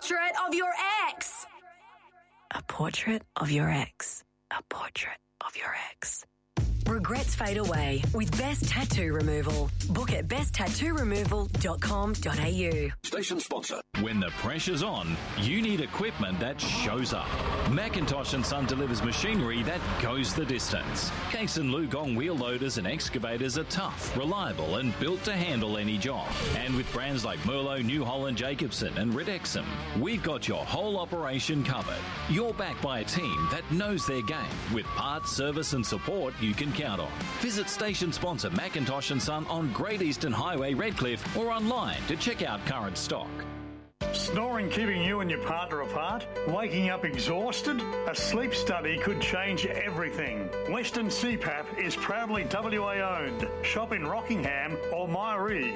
portrait of your ex. A portrait of your ex. A portrait of your ex. Regrets fade away with Best Tattoo Removal. Book at besttattooremoval.com.au. Station sponsor. When the pressure's on, you need equipment that shows up. Macintosh & Son delivers machinery that goes the distance. Case and Lugong wheel loaders and excavators are tough, reliable and built to handle any job. And with brands like Merlot, New Holland, Jacobson and Ridexum, we've got your whole operation covered. You're backed by a team that knows their game with parts, service and support you can count on. Visit station sponsor Macintosh & Son on Great Eastern Highway, Redcliffe, or online to check out current stock. Snoring keeping you and your partner apart? Waking up exhausted? A sleep study could change everything. Western CPAP is proudly WA owned. Shop in Rockingham or Myree.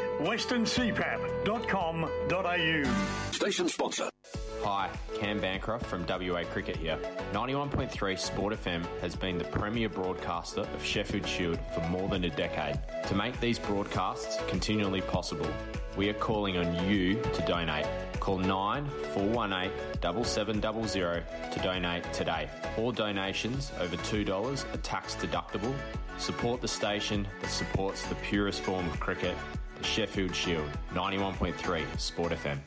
westerncpap.com.au. Station sponsor. Hi, Cam Bancroft from WA Cricket here. 91.3 Sport FM has been the premier broadcaster of Sheffield Shield for more than a decade. To make these broadcasts continually possible, we are calling on you to donate. Call 9418 7700 to donate today. All donations over $2 are tax deductible. Support the station that supports the purest form of cricket, the Sheffield Shield. 91.3 Sport FM.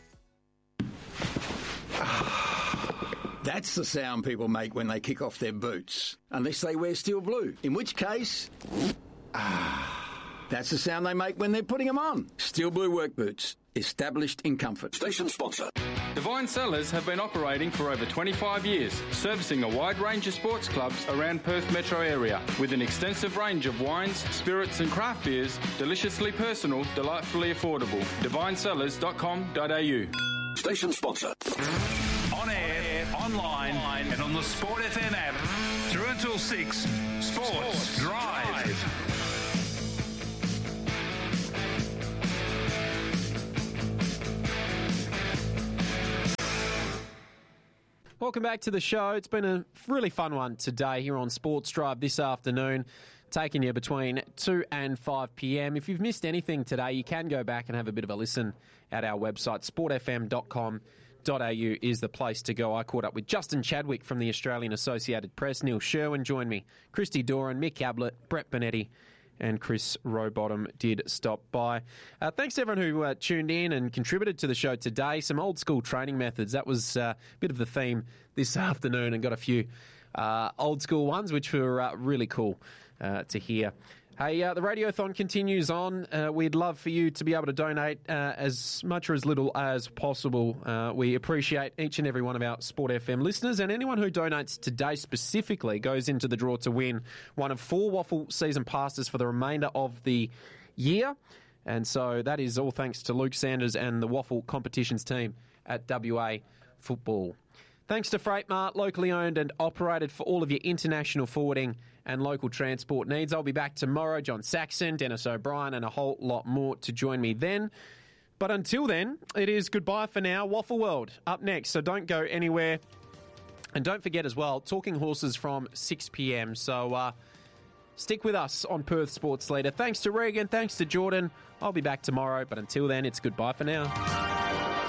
That's the sound people make when they kick off their boots. Unless they wear steel blue. In which case... that's the sound they make when they're putting them on. Steel blue work boots. Established in comfort. Station sponsor. Divine Cellars have been operating for over 25 years, servicing a wide range of sports clubs around Perth metro area, with an extensive range of wines, spirits and craft beers, deliciously personal, delightfully affordable. DivineCellars.com.au. Station sponsor. On air, online, and on the Sport FM app. Through until 6, Sports Drive. Welcome back to the show. It's been a really fun one today here on Sports Drive this afternoon, taking you between 2 and 5 p.m. If you've missed anything today, you can go back and have a bit of a listen at our website. sportfm.com.au is the place to go. I caught up with Justin Chadwick from the Australian Associated Press. Neil Sherwin joined me. Christy Doran, Mick Ablett, Brett Bonetti and Chris Rowbottom did stop by. Thanks to everyone who tuned in and contributed to the show today. Some old school training methods. That was a bit of the theme this afternoon, and got a few old school ones which were really cool to hear. Hey, the Radiothon continues on. We'd love for you to be able to donate as much or as little as possible. We appreciate each and every one of our Sport FM listeners, and anyone who donates today specifically goes into the draw to win one of 4 Waffle season passes for the remainder of the year. And so that is all thanks to Luke Sanders and the Waffle competitions team at WA Football. Thanks to Freightmart, locally owned and operated for all of your international forwarding and local transport needs. I'll be back tomorrow. John Saxon, Dennis O'Brien, and a whole lot more to join me then. But until then, it is goodbye for now. Waffle World up next, so don't go anywhere. And don't forget as well, Talking Horses from 6 p.m. So stick with us on Perth Sports Leader. Thanks to Regan, thanks to Jordan. I'll be back tomorrow, but until then, it's goodbye for now.